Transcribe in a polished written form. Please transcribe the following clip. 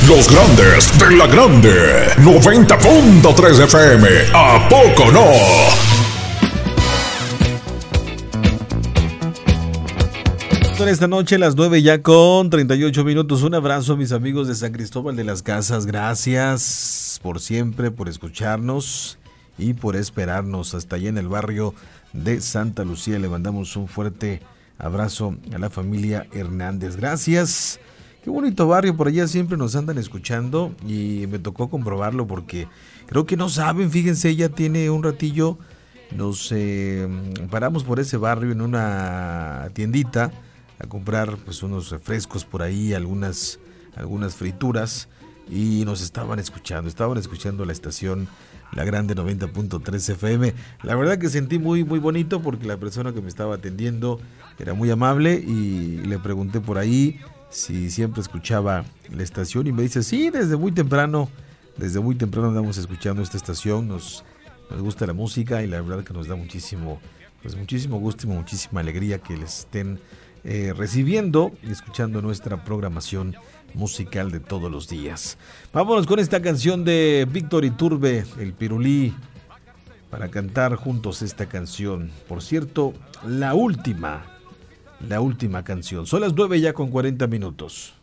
Los grandes de la grande. 90.3 FM. ¿A poco no? Esta noche a las 9 ya con 38 minutos. Un abrazo a mis amigos de San Cristóbal de las Casas. Gracias por siempre, por escucharnos y por esperarnos hasta allá en el barrio de Santa Lucía. Le mandamos un fuerte abrazo a la familia Hernández. Gracias. Qué bonito barrio, por allá siempre nos andan escuchando y me tocó comprobarlo porque creo que no saben, fíjense, ya tiene un ratillo, nos paramos por ese barrio en una tiendita a comprar pues unos refrescos por ahí, algunas frituras y nos estaban escuchando la estación La Grande 90.3 FM. La verdad que sentí muy bonito porque la persona que me estaba atendiendo era muy amable y le pregunté por ahí si siempre escuchaba la estación y me dice, sí, desde muy temprano andamos escuchando esta estación, nos gusta la música y la verdad que nos da muchísimo gusto y muchísima alegría que les estén recibiendo y escuchando nuestra programación musical de todos los días. Vámonos con esta canción de Víctor Iturbe, El Pirulí, para cantar juntos esta canción. Por cierto, la última canción. Son las 9 ya con 40 minutos.